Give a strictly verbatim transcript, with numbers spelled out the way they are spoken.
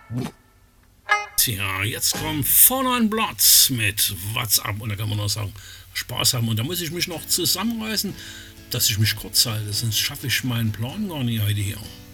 Tja, jetzt kommt vorne ein Platz mit WhatsApp und da kann man noch sagen, Spaß haben. Und da muss ich mich noch zusammenreißen, dass ich mich kurz halte, sonst schaffe ich meinen Plan gar nicht heute hier.